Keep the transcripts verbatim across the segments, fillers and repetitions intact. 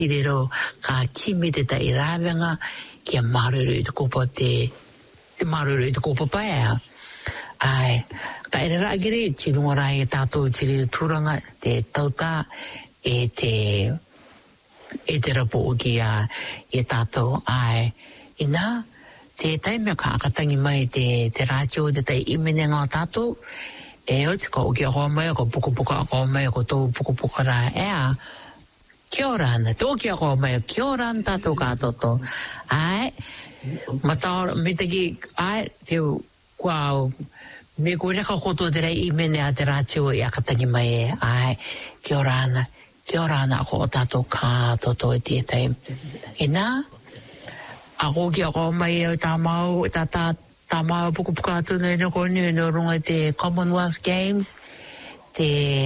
I rero ka kimi te tai rāwenga kia maruru i te kopa te, te maruru i te kopa paea. Ai, ka ere rāgiri, tirunga rai e tātou tiri tūranga, te tautā, e te, e te rapo o kia e tātou, ai, ina, te taimea ka akatangi mai te, te rātio, te tai imene ngā tātou, e o te ka o kia koa mai, ko puka puka koa mai, ko tō puka puka rā, ea, kia ora ana, tō kia koa mai, kia ora ana tātou kātoto, ai, mataora, me teki, ai, te kua, me ko reka koto te rei i mene a te rātio i akatangi mai e, ai, kia ora ana, kia ora ana ako o tātou kātoto e tietai. E nā, ako kia koa mai e tā mau, tā tā, tā mau puku puka atu nei no koni no runga te Commonwealth Games, te,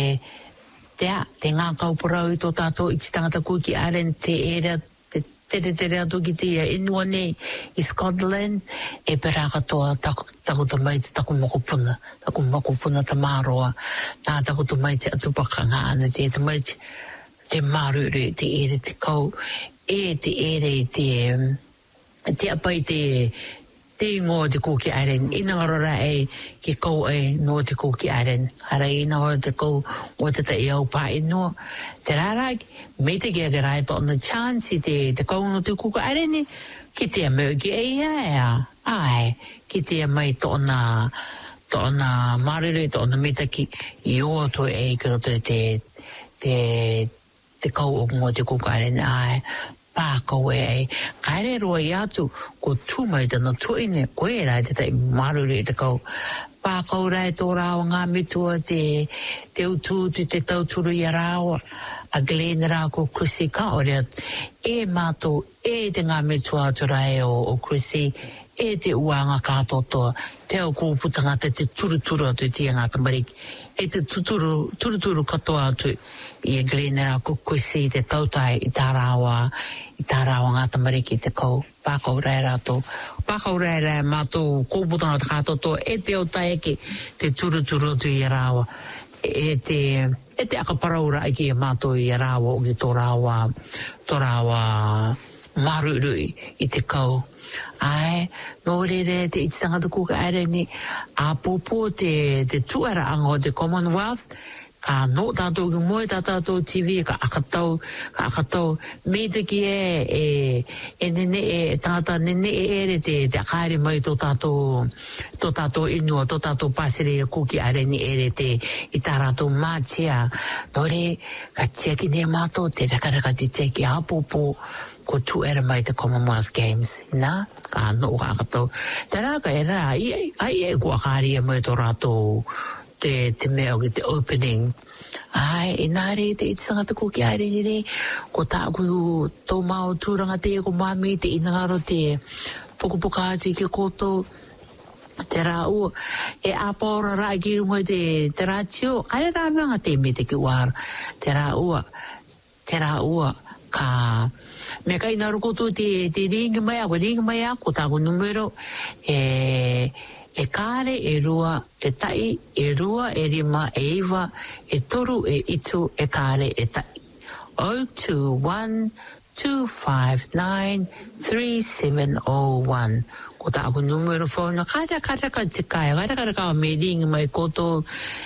te a, te ngā kaupura i tō tātou i te tangata kuki aren te ere, te te te rea toki te inua nei i Scotland, e pera katoa taku ta mai te taku makopuna, taku makopuna ta māroa, nā taku ta mai te atupaka ngā ana te te mai te, te maruru, te ere te kau, e te ere te, te apai te, te ingoa te kōki aren, ina ngarora e ki kau e no te kōki aren, hara ina ngora te kau o te te iau pā inua, te rāraki, me te kia ke rai tōna chance i te, te kau no te kōki aren, ki te amau ki e ia ea, ai, ki te amai tōna, tōna maruru, tōna mitaki, i oa toi e kiro te, te, te, te kau o ngō te kōki aren, ai, pākau e ei, kaere roa i atu, ko tūmai tana tuine, koe rai te tai maruru i te kau. Pākau rai tō rāwa ngā mitua te, te utūtu, te tauturu i a rāwa, a Glen rā ko Chrissy ka orea, e mātou, e te ngā mitua atu rai o, o Chrissy, e te uanga kātotoa, te au kōputanga te te turuturu atu i tia ngā tamariki, e te tuturu, turuturu katoa atu i e Glen rā ko Chrissy, te tautai i tā rāwa, i tā rāwa ngā tamariki te kau, pākau rai rātou, pākau rai rai mātou kōputanga te kātotoa, e te au taeki, te turuturu atu i a rāwa, e te, e te akaparaura i ki e mātou i a rāwa, o ki tō rāwa, tō rāwa maruru i, i te kau. Ai, no rere te iti tangata kuka aere ni a popo te, te tuara ango te Commonwealth, ka no tātou ki moe tā tātou T V, ka akatau, ka akatau, me te ki e, e, e nene e, tangata nene e ere te, te akaere mai tō tātou, tō tātou inua, tō tātou pasere e kuki aere ni ere te, i tā rātou mātia, no re, ka tia ki ne mātou, te rakaraka te tia ki a popo, ko tu era mai te Commonwealth Games, nā, ka no ka akatau. Te rā ka e rā, ai, ai e kua kāri e mai tō rātou, te, te mea o ki te opening. Ai, e nāre te iti tangata ko ki aere nire, ko tāku tō māo tūranga te e ko māmi, te inangaro te pukupuka ati ki koto, te rā ua, e āpaora rā ki runga te, te rātio, aere rā meanga te me te ki wāra, te rā ua, te rā ua, ka, me kai naru koto te, te ringi mai a, ko ringi mai a, ko tāku numero, e, e kāre, e rua, e tai, e rua, e rima, e iwa, e toru, e itu, e kāre, e tai. oh two one, two five nine, three seven oh one. Ko tāku numero phone, kāra kāra ka te kai, kāra kāra ka me ringi mai koto,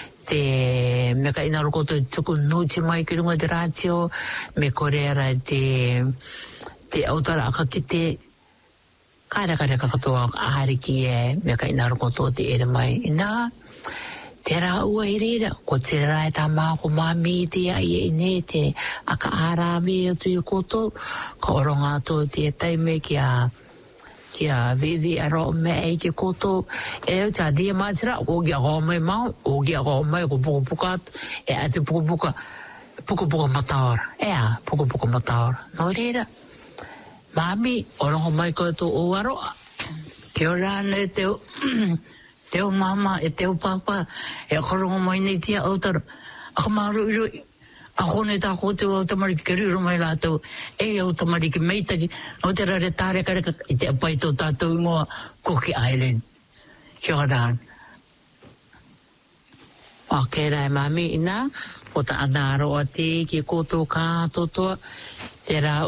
te me ka ina roko te tuku nuti mai ki runga te rātio, me koreara te, te autara aka ki te kāra kāra ka katoa ahari ki e, me ka ina roko tō te ere mai. Ina, te rā ua i reira, ko te rā e tā mā ko māmi te a i e ne te aka ārāwe atu i koto, ka oronga tō te taime ki a kia vivi a roa me e ki koto, e au tā dia mātira, o kia koa mai mau, o kia koa mai ko puka puka atu, e a te puka puka, puka puka mataora, e a puka puka mataora. No reira, māmi, orongo mai koutou o aroa. Kia ora ana e teo, teo mama, e teo papa, e korongo mai nei tia autara, ako maru iroi, ako ne tā ko te o tamariki ke riro mai lātou, e o tamariki meitaki, no te rare tāre kareka, i te apai tō tātou ingoa, Cookie Island. Kia ora. Ok, rai mami, ina, o ta anaro a te ki koto ka totoa, te rā